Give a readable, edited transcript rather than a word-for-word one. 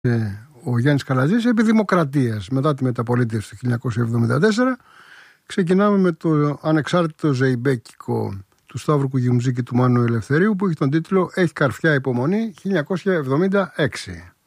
ο Γιάννης Καλατζής επί δημοκρατίας. Μετά τη μεταπολίτευση του 1974 ξεκινάμε με το ανεξάρτητο ζεϊμπέκικο του Σταύρου Κουγιουμτζή και του Μάνου Ελευθερίου, που έχει τον τίτλο «Έχει καρφιά υπομονή» 1976.